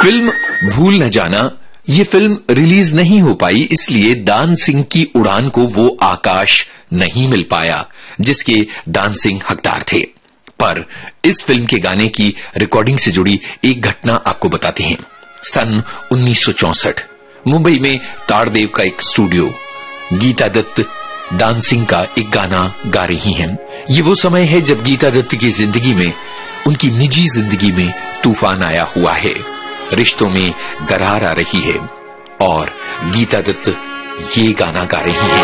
Film भूल न जाना, ये फिल्म रिलीज नहीं हो पाई, इसलिए दान सिंह की उड़ान को वो आकाश नहीं मिल पाया जिसके दान सिंह हकदार थे। पर इस फिल्म के गाने की रिकॉर्डिंग से जुड़ी एक घटना आपको बताते हैं। सन 1964 मुंबई में ताड़देव का एक स्टूडियो, गीता दत्त दान सिंह का एक गाना गा रही हैं। ये वो समय है जब गीता दत्त की जिंदगी में, उनकी निजी जिंदगी में तूफान आया हुआ है, रिश्तों में दरार आ रही है और गीता दत्त ये गाना गा रही है।